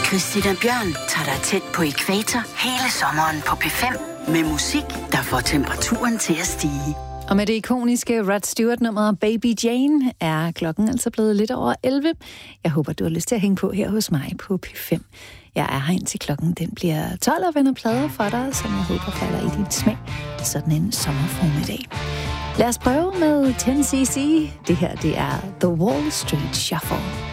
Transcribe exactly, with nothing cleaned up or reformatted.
Christina Bjørn tager dig tæt på ækvator hele sommeren på P fem med musik, der får temperaturen til at stige. Og med det ikoniske Rod Stewart-nummer Baby Jane er klokken altså blevet lidt over elleve. Jeg håber, du har lyst til at hænge på her hos mig på P fem. Jeg er her indtil klokken den bliver tolv og vender plader for dig, som jeg håber falder i din smag sådan en sommerformiddag. Lad os prøve med ten C C. Det her, det er The Wall Street Shuffle.